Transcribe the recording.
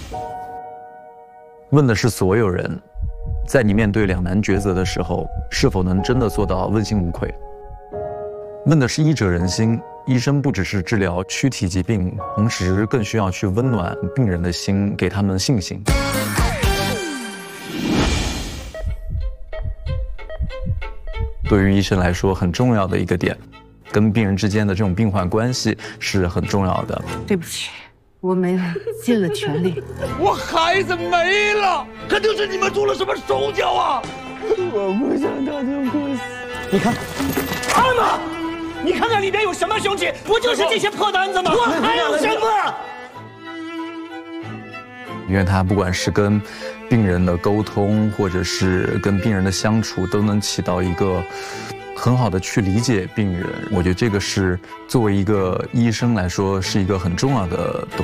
问的是所有人，在你面对两难抉择的时候，是否能真的做到问心无愧？问的是医者仁心，医生不只是治疗躯体疾病，同时更需要去温暖病人的心，给他们信心。对于医生来说，很重要的一个点，跟病人之间的这种病患关系是很重要的。 对不起，我们尽了全力。 我孩子没了，肯定是你们做了什么手脚啊！ 我不想他就过死。 你看，阿玛，你看看里边有什么凶器？不就是这些破单子吗？还有什么？ 因为他不管是跟病人的沟通，或者是跟病人的相处，都能起到一个很好的去理解病人。我觉得这个是作为一个医生来说是一个很重要的东西。